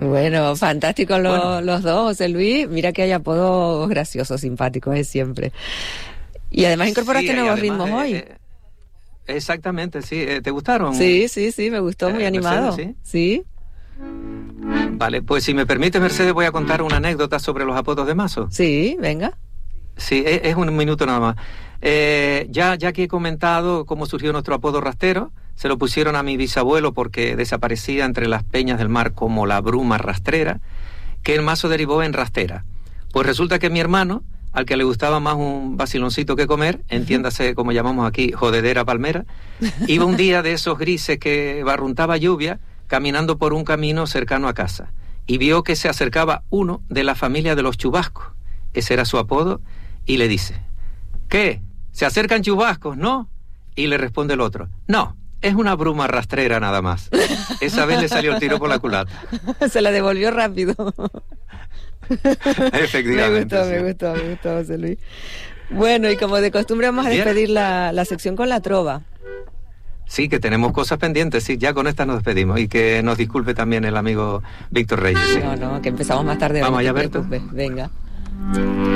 Bueno, fantásticos los dos, José Luis. Mira que hay apodos graciosos, simpáticos, es siempre. Y además incorporaste nuevos ritmos hoy. Exactamente, sí. ¿Te gustaron? Sí, me gustó, muy animado. Mercedes, ¿sí? Vale, pues si me permite, Mercedes, voy a contar una anécdota sobre los apodos de Mazo. Sí, venga. Sí, es un minuto nada más. Ya que he comentado cómo surgió nuestro apodo Rastero, se lo pusieron a mi bisabuelo porque desaparecía entre las peñas del mar como la bruma rastrera, que el Mazo derivó en Rastera. Pues resulta que mi hermano, al que le gustaba más un vaciloncito que comer, entiéndase como llamamos aquí, jodedera palmera, iba un día de esos grises que barruntaba lluvia, caminando por un camino cercano a casa, y vio que se acercaba uno de la familia de los chubascos, ese era su apodo, y le dice: ¿qué? ¿Se acercan chubascos, no? Y le responde el otro: no, es una bruma rastrera nada más. Esa vez le salió el tiro por la culata. Se la devolvió rápido. Efectivamente. Me gustó, José Luis. Bueno, y como de costumbre vamos a despedir la sección con la trova. Sí, que tenemos cosas pendientes, sí, ya con esta nos despedimos. Y que nos disculpe también el amigo Víctor Reyes. ¿Sí? No, que empezamos más tarde. Vamos allá, Berto. Venga.